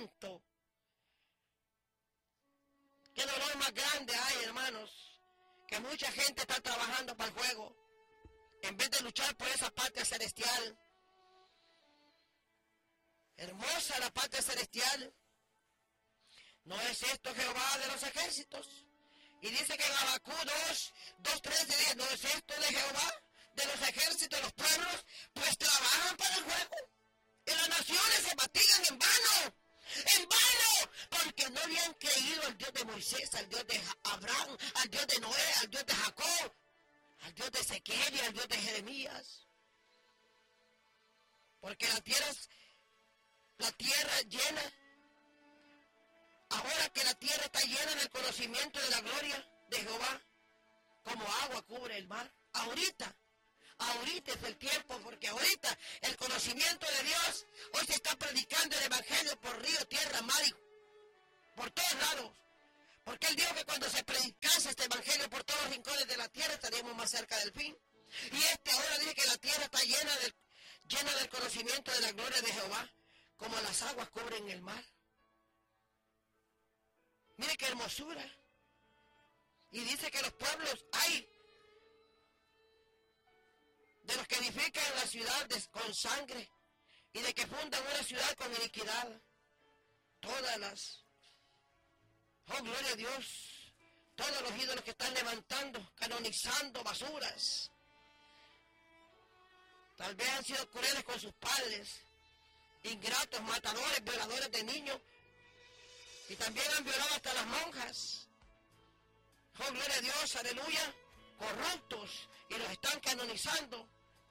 santo. Qué dolor más grande hay, hermanos, que mucha gente está trabajando para el juego, en vez de luchar por esa patria celestial. Hermosa la patria celestial. ¿No es esto Jehová de los ejércitos? Y dice que en Habacuc 2:13 dice, ¿no es esto de Jehová de los ejércitos, los pueblos? Pues trabajan para el juego. Y las naciones se fatigan en vano, porque no le han creído al Dios de Moisés, al Dios de Abraham, al Dios de Noé, al Dios de Jacob, al Dios de Ezequiel y al Dios de Jeremías. Porque la tierra llena, ahora que la tierra está llena del conocimiento de la gloria de Jehová, como agua cubre el mar. Ahorita es el tiempo, porque ahorita el conocimiento de Dios, hoy se está predicando el evangelio por río, tierra, mar y por todos lados. Porque Él dijo que cuando se predicase este evangelio por todos los rincones de la tierra, estaríamos más cerca del fin. Y ahora dice que la tierra está llena del conocimiento de la gloria de Jehová, como las aguas cubren el mar. Mire qué hermosura. Y dice que los pueblos hay de los que edifican la ciudad con sangre y de que fundan una ciudad con iniquidad. Oh, gloria a Dios, todos los ídolos que están levantando, canonizando basuras. Tal vez han sido crueles con sus padres, ingratos, matadores, violadores de niños, y también han violado hasta las monjas. Oh, gloria a Dios, aleluya, corruptos, y los están canonizando.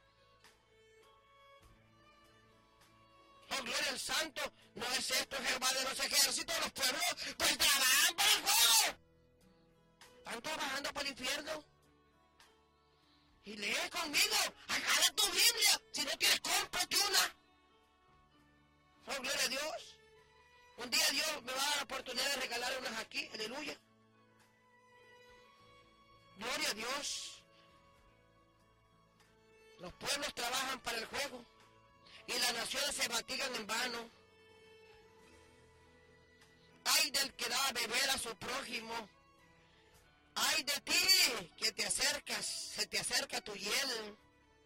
Oh, gloria al santo. ¿No es esto Jehová de los ejércitos? Los pueblos pues trabajan para el fuego. ¿Están trabajando para el infierno? Y lee conmigo, agarra tu Biblia. Si no tienes, cómprate una. Oh, gloria a Dios. Un día Dios me va a dar la oportunidad de regalar unas aquí, aleluya. Gloria a Dios. Los pueblos trabajan para el juego y las naciones se fatigan en vano. Ay del que da a beber a su prójimo. Ay de ti que te acercas, se te acerca tu hiel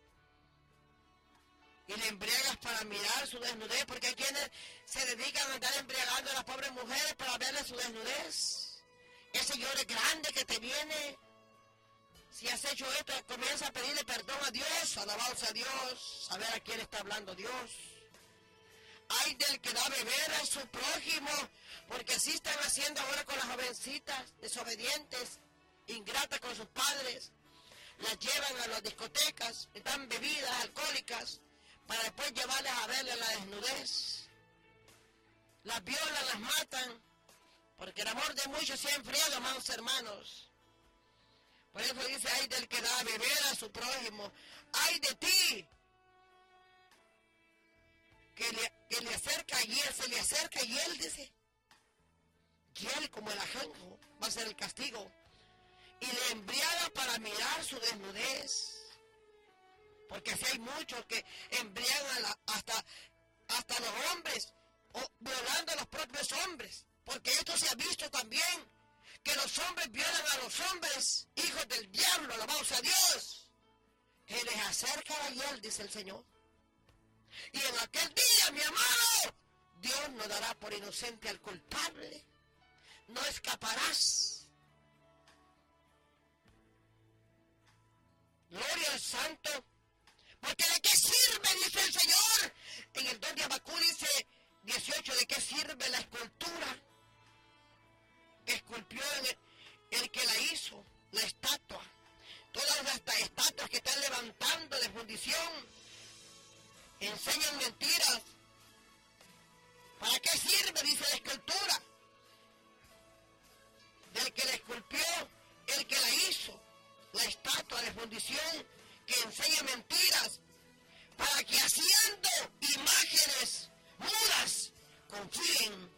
y le embriagas para mirar su desnudez, porque hay quienes se dedican a andar embriagando a las pobres mujeres para verle su desnudez. Ese llore grande que te viene. Si has hecho esto, comienza a pedirle perdón a Dios, alabaos a Dios, a ver a quién está hablando Dios. Ay del que da a beber a su prójimo, porque así están haciendo ahora con las jovencitas desobedientes, ingratas con sus padres. Las llevan a las discotecas, están bebidas alcohólicas, para después llevarlas a verle la desnudez. Las violan, las matan, porque el amor de muchos se ha enfriado, amados hermanos. Por eso dice, ay del que da a beber a su prójimo, ay de ti, que le acerca y él, se le acerca y él dice, y él como el ajenjo va a ser el castigo, y le embriaga para mirar su desnudez, porque si hay muchos que embriagan hasta los hombres, o violando a los propios hombres, porque esto se ha visto también, que los hombres violan a los hombres, hijos del diablo, alabados a Dios. Que les acerca a él, dice el Señor. Y en aquel día, mi amado, Dios no dará por inocente al culpable. No escaparás. Gloria al Santo. Porque ¿de qué sirve, dice el Señor? En el 2 de Habacuc dice 18, ¿de qué sirve la escultura que esculpió el que la hizo, la estatua? Todas las estatuas que están levantando de fundición enseñan mentiras. ¿Para qué sirve, dice la escultura? Del que la esculpió, el que la hizo, la estatua de fundición que enseña mentiras, para que haciendo imágenes mudas confíen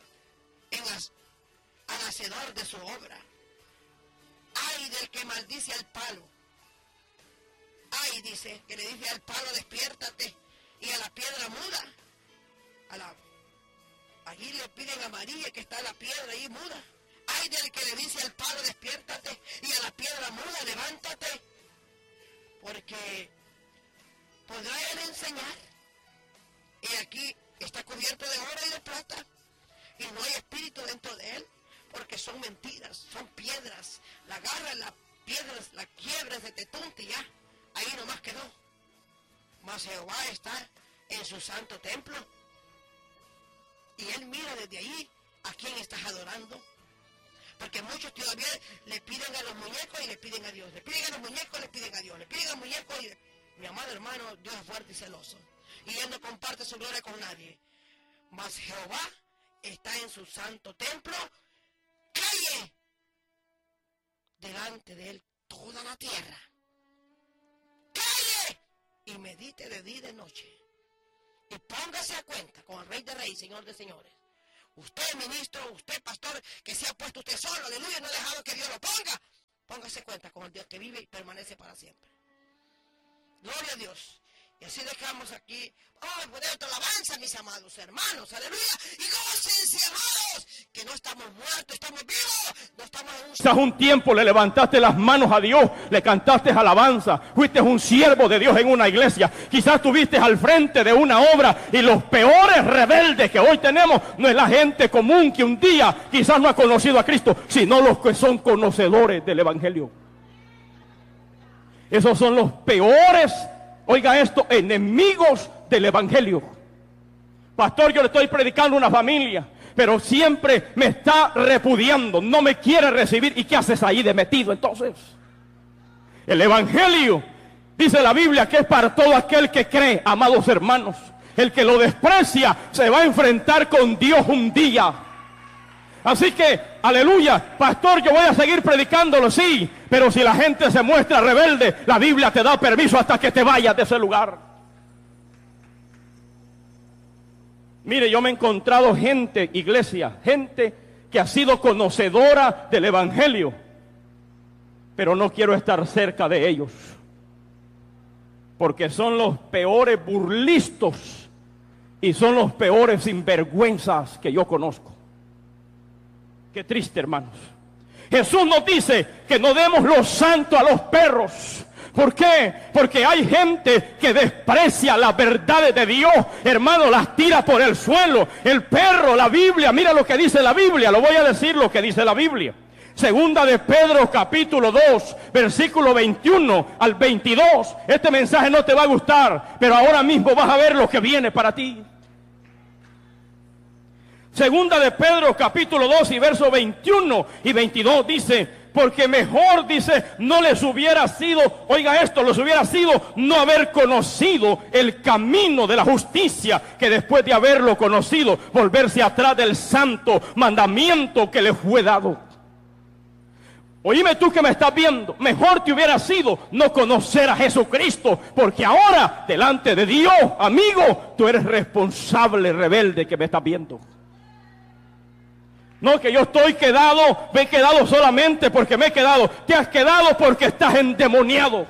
al hacedor de su obra. Ay del que maldice al palo. Ay, dice, que le dice al palo, despiértate, y a la piedra muda, allí le piden a María que está en la piedra ahí muda. Ay del que le dice al palo despiértate y a la piedra muda levántate. Porque podrá él enseñar. Y aquí está cubierto de oro y de plata. Y no hay espíritu dentro de él. Porque son mentiras, son piedras. La agarra las piedras, las quiebras de Tetunte y ya. Ahí nomás quedó. Mas Jehová está en su santo templo. Y él mira desde ahí a quién estás adorando. Porque muchos todavía le piden a los muñecos y le piden a Dios. Le piden a los muñecos y le piden a Dios. Le piden a los muñecos y... Mi amado hermano, Dios es fuerte y celoso. Y él no comparte su gloria con nadie. Mas Jehová está en su santo templo. Calle delante de él toda la tierra. Calle y medite de día y de noche. Y póngase a cuenta con el Rey de Reyes, Señor de Señores. Usted, ministro, usted, pastor, que se ha puesto usted solo, aleluya, no ha dejado que Dios lo ponga. Póngase cuenta con el Dios que vive y permanece para siempre. Gloria a Dios. Y así dejamos aquí. Vamos a poner otra alabanza, mis amados hermanos. Aleluya. Y gócense, amados. Que no estamos muertos, estamos vivos. No estamos en un... Quizás un tiempo le levantaste las manos a Dios, le cantaste alabanza, fuiste un siervo de Dios en una iglesia. Quizás estuviste al frente de una obra y los peores rebeldes que hoy tenemos no es la gente común que un día quizás no ha conocido a Cristo, sino los que son conocedores del Evangelio. Esos son los peores, oiga esto, enemigos del Evangelio. Pastor, yo le estoy predicando a una familia, pero siempre me está repudiando, no me quiere recibir. ¿Y qué haces ahí de metido entonces? El Evangelio, dice la Biblia, que es para todo aquel que cree, amados hermanos. El que lo desprecia se va a enfrentar con Dios un día. Así que, aleluya, pastor, yo voy a seguir predicándolo, sí, pero si la gente se muestra rebelde, la Biblia te da permiso hasta que te vayas de ese lugar. Mire, yo me he encontrado gente, iglesia, gente que ha sido conocedora del Evangelio, pero no quiero estar cerca de ellos, porque son los peores burlistos y son los peores sinvergüenzas que yo conozco. Qué triste, hermanos. Jesús nos dice que no demos lo santo a los perros. ¿Por qué? Porque hay gente que desprecia las verdades de Dios, hermano, las tira por el suelo. El perro, la Biblia, mira lo que dice la Biblia, lo voy a decir lo que dice la Biblia. Segunda de Pedro, capítulo 2, versículo 21 al 22. Este mensaje no te va a gustar, pero ahora mismo vas a ver lo que viene para ti. Segunda de Pedro, capítulo 2 y versos 21 y 22 dice: porque mejor, dice, no les hubiera sido, oiga esto, les hubiera sido no haber conocido el camino de la justicia, que después de haberlo conocido, volverse atrás del santo mandamiento que les fue dado. Oíme tú que me estás viendo, mejor te hubiera sido no conocer a Jesucristo, porque ahora, delante de Dios, amigo, tú eres responsable, rebelde, que me estás viendo. No, que yo estoy quedado, me he quedado solamente porque me he quedado. Te has quedado porque estás endemoniado.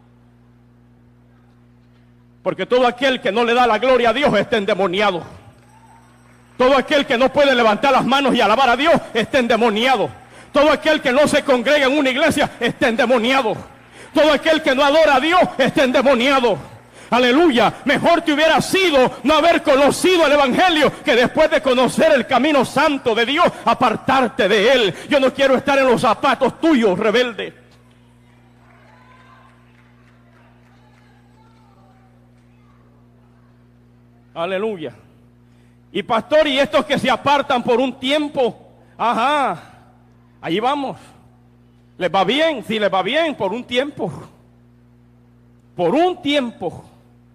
Porque todo aquel que no le da la gloria a Dios está endemoniado. Todo aquel que no puede levantar las manos y alabar a Dios está endemoniado. Todo aquel que no se congrega en una iglesia está endemoniado. Todo aquel que no adora a Dios está endemoniado. Aleluya, mejor te hubiera sido no haber conocido el Evangelio, que después de conocer el camino santo de Dios, apartarte de él. Yo no quiero estar en los zapatos tuyos, rebelde. Aleluya. Y pastor, y estos que se apartan por un tiempo, ajá, ahí vamos. ¿Les va bien? Sí, les va bien por un tiempo. Por un tiempo.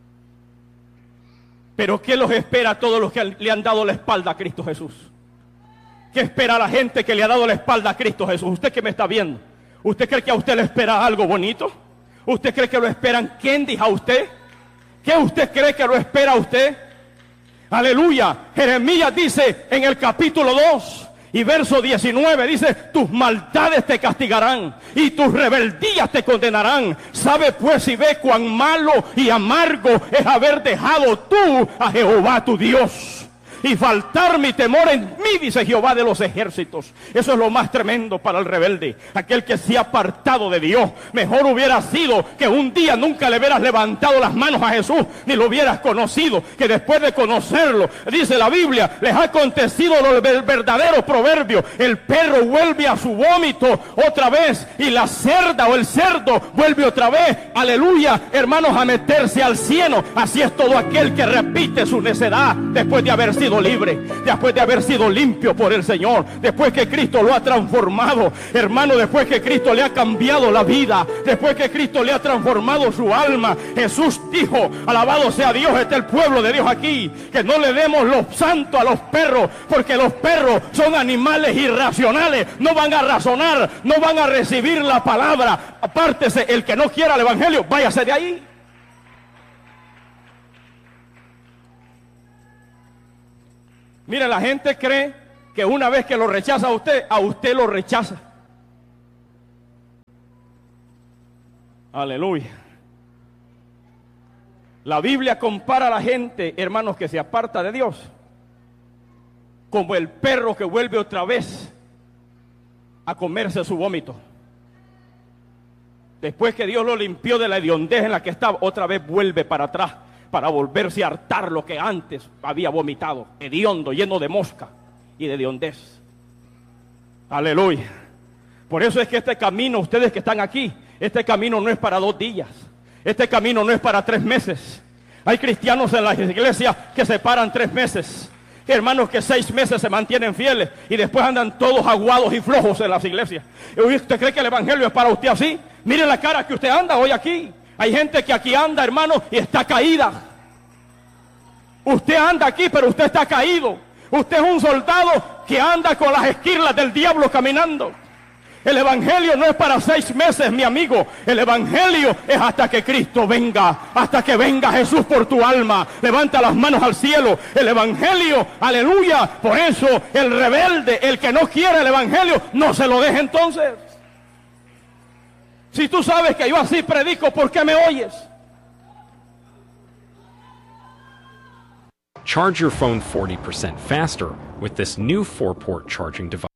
Pero ¿qué los espera a todos los que le han dado la espalda a Cristo Jesús? ¿Qué espera a la gente que le ha dado la espalda a Cristo Jesús? Usted que me está viendo, ¿usted cree que a usted le espera algo bonito? ¿Usted cree que lo esperan candies a usted? ¿Qué usted cree que lo espera a usted? Aleluya. Jeremías dice en el capítulo 2 y verso 19, dice: tus maldades te castigarán y tus rebeldías te condenarán. Sabe pues y ve cuán malo y amargo es haber dejado tú a Jehová tu Dios. y faltar mi temor en mí, dice Jehová de los ejércitos. Eso es lo más tremendo para el rebelde, aquel que se ha apartado de Dios. Mejor hubiera sido que un día nunca le hubieras levantado las manos a Jesús, ni lo hubieras conocido, que después de conocerlo, dice la Biblia, les ha acontecido lo verdadero proverbio: el perro vuelve a su vómito otra vez, y la cerda o el cerdo vuelve otra vez, aleluya, hermanos, a meterse al cieno. Así es todo aquel que repite su necedad después de haber sido libre, después de haber sido limpio por el Señor, después que Cristo lo ha transformado, hermano, después que Cristo le ha cambiado la vida, después que Cristo le ha transformado su alma. Jesús dijo, alabado sea Dios, está el pueblo de Dios aquí, que no le demos los santos a los perros, porque los perros son animales irracionales, no van a razonar, no van a recibir la palabra. Apártese, el que no quiera el evangelio, váyase de ahí. Mire, la gente cree que una vez que lo rechaza a usted lo rechaza. Aleluya. La Biblia compara a la gente, hermanos, que se aparta de Dios, como el perro que vuelve otra vez a comerse su vómito. Después que Dios lo limpió de la hediondez en la que estaba, otra vez vuelve para atrás, para volverse a hartar lo que antes había vomitado, hediondo, lleno de mosca y de hediondez. Aleluya. Por eso es que este camino, ustedes que están aquí, este camino no es para 2 días, este camino no es para 3 meses. Hay cristianos en las iglesias que se paran 3 meses, hermanos que 6 meses se mantienen fieles y después andan todos aguados y flojos en las iglesias. ¿Usted cree que el evangelio es para usted así? Mire la cara que usted anda hoy aquí. Hay gente que aquí anda, hermano, y está caída. Usted anda aquí, pero usted está caído. Usted es un soldado que anda con las esquirlas del diablo caminando. El evangelio no es para 6 meses, mi amigo. El evangelio es hasta que Cristo venga, hasta que venga Jesús por tu alma. Levanta las manos al cielo. El evangelio, aleluya. Por eso el rebelde, el que no quiere el evangelio, no se lo deje entonces. Si tú sabes que yo así predico, ¿por qué me oyes? Charge your phone 40% faster with this new 4-port charging device.